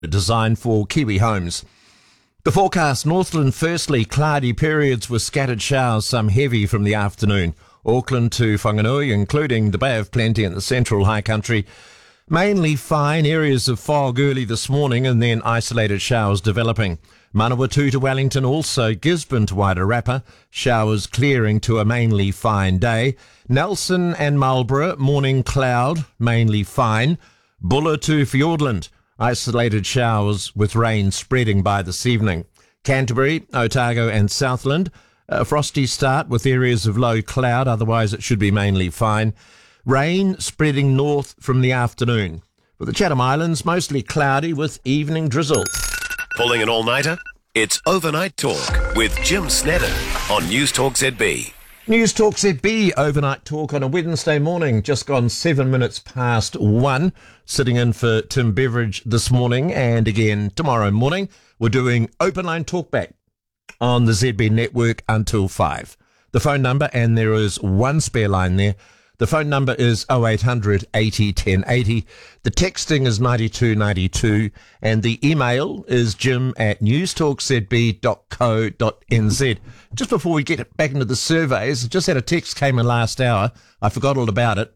designed for Kiwi homes. The forecast: Northland firstly, cloudy periods with scattered showers, some heavy from the afternoon. Auckland to Whanganui, including the Bay of Plenty and the central high country, mainly fine, areas of fog early this morning and then isolated showers developing. Manawatu to Wellington, also Gisborne to Wairarapa, showers clearing to a mainly fine day. Nelson and Marlborough, morning cloud, mainly fine. Buller to Fiordland, isolated showers with rain spreading by this evening. Canterbury, Otago and Southland, a frosty start with areas of low cloud, otherwise it should be mainly fine. Rain spreading north from the afternoon. For the Chatham Islands, mostly cloudy with evening drizzle. Pulling an all-nighter? It's Overnight Talk with Jim Snedden on News Talk ZB. News Talk ZB, overnight talk on a Wednesday morning, just gone 7 minutes past 1. Sitting in for Tim Beveridge this morning, and again tomorrow morning. We're doing open line talkback on the ZB network until 5. The phone number, and there is one spare line there. The phone number is 0800 80 1080. The texting is 9292, and the email is jim@newstalkzb.co.nz. Just before we get back into the surveys, just had a text came in last hour. I forgot all about it.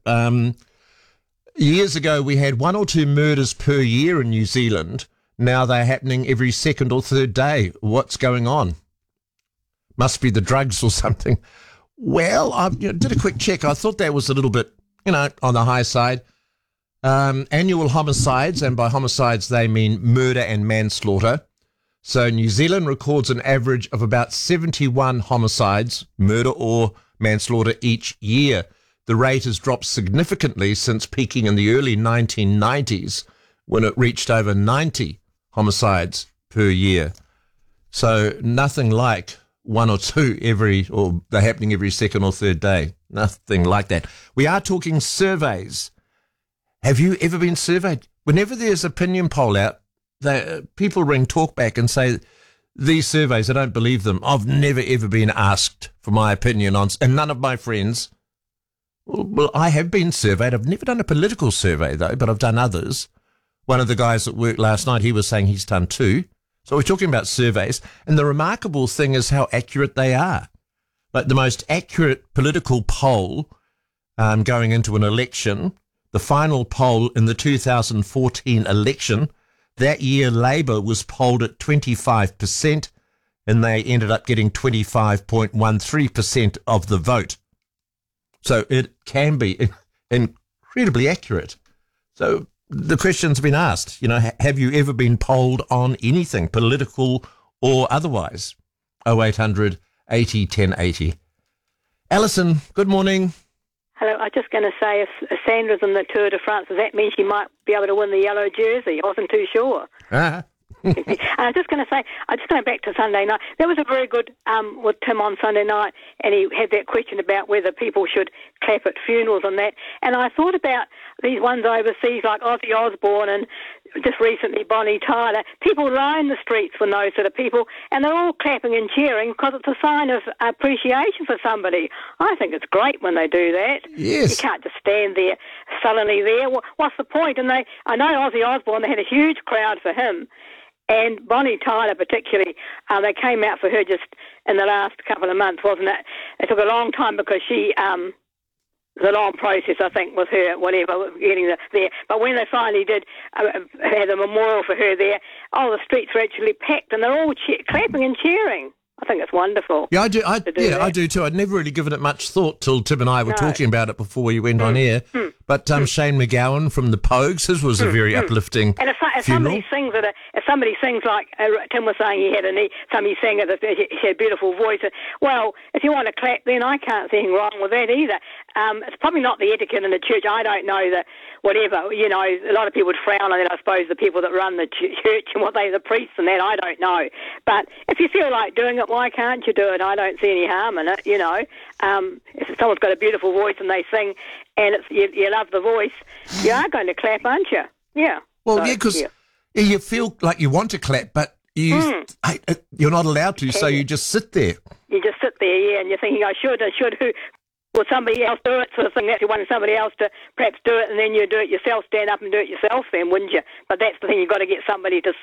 Years ago, we had 1 or 2 murders per year in New Zealand. Now they're happening every second or third day. What's going on? Must be the drugs or something. Well, I did a quick check. I thought that was a little bit, on the high side. Annual homicides, and by homicides they mean murder and manslaughter. So New Zealand records an average of about 71 homicides, murder or manslaughter, each year. The rate has dropped significantly since peaking in the early 1990s, when it reached over 90 homicides per year. So nothing like 1 or 2 they're happening every second or third day. Nothing like that. We are talking surveys. Have you ever been surveyed? Whenever there's opinion poll out, people ring Talkback and say, these surveys, I don't believe them. I've never ever been asked for my opinion on, and none of my friends. Well, I have been surveyed. I've never done a political survey though, but I've done others. One of the guys at work last night, he was saying he's done 2. So we're talking about surveys, and the remarkable thing is how accurate they are. Like the most accurate political poll going into an election, the final poll in the 2014 election, that year Labour was polled at 25%, and they ended up getting 25.13% of the vote. So it can be incredibly accurate. So the question's been asked, have you ever been polled on anything, political or otherwise? 0800 80 1080. Alison, good morning. Hello, I was just going to say, if Sandra's in the Tour de France, does that mean she might be able to win the yellow jersey? I wasn't too sure. Ah. And I was just going to say, I'm just going back to Sunday night. There was a very good with Tim on Sunday night, and he had that question about whether people should clap at funerals and that. And I thought about these ones overseas like Ozzy Osbourne and just recently Bonnie Tyler. People line the streets for those sort of people, and they're all clapping and cheering because it's a sign of appreciation for somebody. I think it's great when they do that. Yes. You can't just stand there sullenly there. What's the point? And I know Ozzy Osbourne, they had a huge crowd for him. And Bonnie Tyler particularly, they came out for her just in the last couple of months, wasn't it? It took a long time because she, it was a long process, I think, with her, whatever, getting there. But when they finally did have a memorial for her there, the streets were actually packed, and they're all clapping and cheering. I think it's wonderful. Yeah, I do. I do too. I'd never really given it much thought till Tim and I were talking about it before we went on air. But Shane McGowan from the Pogues, his was a very uplifting And if funeral. somebody sings like Tim was saying, he sang it. He had a beautiful voice. Well, if you want to clap, then I can't see anything wrong with that either. It's probably not the etiquette in the church. I don't know that. Whatever, a lot of people would frown on it. I suppose the people that run the church and the priests and that, I don't know. But if you feel like doing it, why can't you do it? I don't see any harm in it. If someone's got a beautiful voice and they sing, and you love the voice, you are going to clap, aren't you? Yeah. Well, because you feel like you want to clap, but you're not allowed to, so you just sit there. You just sit there, and you're thinking, I should. will somebody else do it sort of thing. That you want somebody else to perhaps do it, and then you do it yourself, stand up and do it yourself then, wouldn't you? But that's the thing, you've got to get somebody to